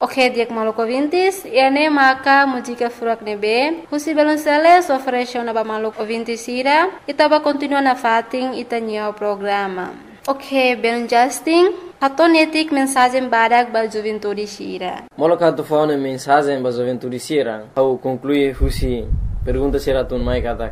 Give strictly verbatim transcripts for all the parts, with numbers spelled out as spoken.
Ok, diak maluco ouvintes, ene maka música furak nebe, husi balonceles ofereceu na ba maluco ouvintes ira, itaba continua na fating itanyo programa. Ok, ben Justin, atonetik mensagem badak ba juventude sira. Moloka tu fauna mensagem ba juventude sira, au conclui husi pergunta sira tun mai katak.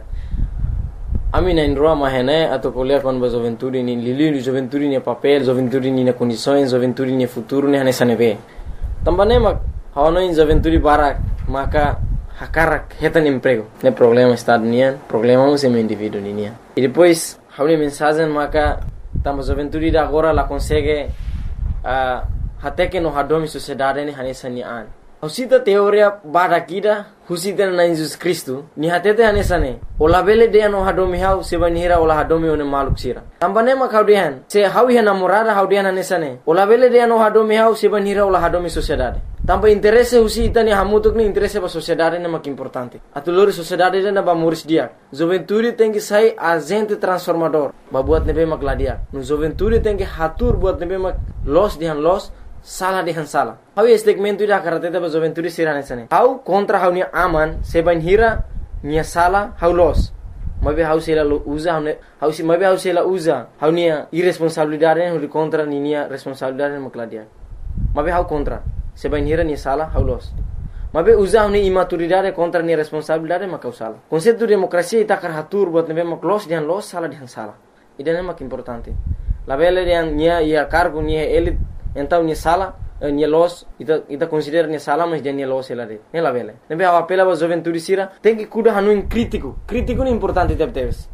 Ami na indroa mahene atau kuliah kon ba juventude ni lili juventude ni papel, juventude ni na condições, juventude ni futuro ni hanesa nebe. Tambane mak hawana in juventude barak maka hakarak hetan emprego. Ne problema estado nian, problema um semi indivíduo nian. E depois hauni mensagem maka tamba juventude da agora la consegue uh, até que no hadomi sociedade ni hanesa ni an. Husita teoria barakida husita na Jesus Cristo ni hatete hanesa ne. Ola bele de no hadomi hau sebanira ola hadomi one maluk sira. Tambane mak haudian se hau ia namorada haudian hanesa ne. Ola bele de no hadomi hau sebanira ola hadomi sociedade. Tamba interesse husita ni hamutuk ni interesse ba sociedade ne mak importante. Atulori sociedade na ba muris dia. Juventude tem que sair agente transformador. Ba buat nebe mak ladia. No juventude tem que hatur buat nebe mak los dihan los salah dihan salah. Hau segmento ida karate ba juventude sirane sane. Hau kontra hau ni aman seban hira nia salah hau los. Mabe hau sela usa hau hau si mabe hau sela usa hau nia irresponsabilidade hau contra ni nia responsabilidade mak ladia. Mabe hau kontra seban hira nia salah hau los. Mabe usa hau ni imaturidade contra nia responsabilidade mak hau salah. Konsep demokrasia ita kar hatur buat nebe mak los dihan los salah dihan salah. Ida mak importante. La bele dihan nia ia cargo nia elit então nia sala nia los ita ita considera nia sala mas dia nia los ela de ela vele nebe a apela ba juventude sira tem que cuida hanu in crítico crítico é importante teve teves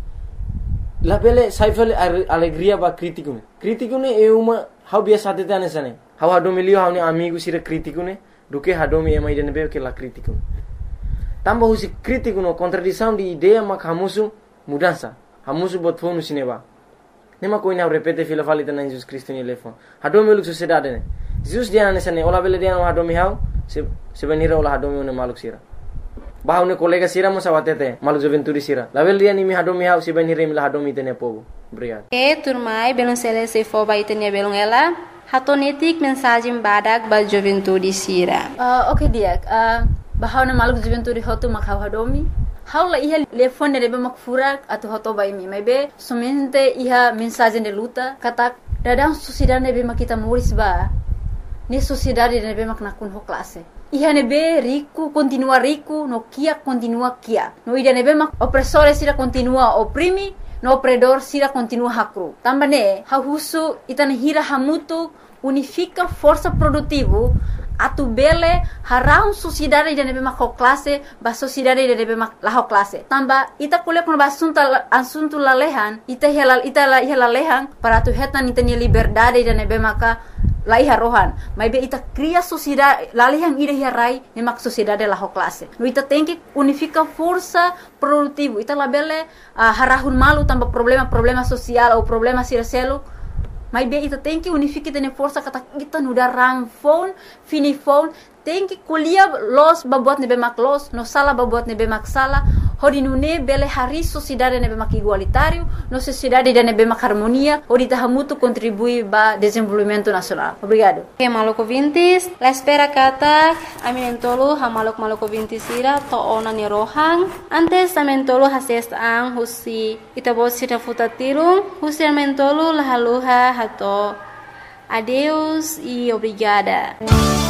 la vele saifel alegria ba crítico crítico ne é uma hau biasa tete anesane hau hadomilio hau ni amigo sira crítico ne do que hadomi é mais de nebe que la crítico tamba husi crítico no contradição de ideia mak hamusu mudança hamusu bot fonu sineba. Nema koina repete fila falita na Jesus Cristo ni lefo. Hadomi uluk sociedade ne. Jesus dia na sane ola bele dia no hadomi hau se se benira ola hadomi ne maluk sira. Bahau ne kolega sira mo sawatete maluk juventude sira. La bele dia ni mi hadomi hau se benira mi la hadomi tene povo. Obrigado. E turmai belum sele se fo ba itene belum ela. Hatonetik mensagem badak ba juventude sira. Uh, okay dia. Uh, bahau ne maluk juventude hotu mak hau hadomi. Haula iha telefone nebe mak furak atau hoto bai mi maybe somente iha mensagem de luta kata dadang sociedade nebe mak kita muris ba ni sociedade nebe mak nakun ho classe iha nebe rico continua rico no kia continua kia no ida nebe mak opressore sira continua oprimi no opredor sira continua hakru tambane ha husu itane hira hamutu unifica força produtivo atu bele harau sociedade de nebe mak classe ba sociedade de nebe mak la classe tamba ita kuliah kon basunta asunto lalehan ita helal ita la helalehan para tu hetan ita ni liberdade de nebe maka la iha rohan maybe ita cria sociedade lalehan ida hirai ne mak sociedade la classe no ita tem que unifica força produtivo ita la bele uh, harahun malu tamba problema problema social ou problema siraselo. Mas bem, ita tem que unificar tene força kata kita nuda rang phone, fini phone, tem que kuliah los babuat nebe mak los, no sala babuat nebe mak sala, hodi nune bele hari sociedade nebe mak igualitário, no sociedade de nebe mak harmonia, hodi tahamutu contribui ba desenvolvimento nacional. Obrigado. Okay, maluk ouvintes, la espera kata amin tolu ha maluk maluk ouvintes ira to ona ni rohang, antes amin tolu hases ang husi ita bot sita futatilo, husi amin tolu la haluha hato. Adeus e obrigada.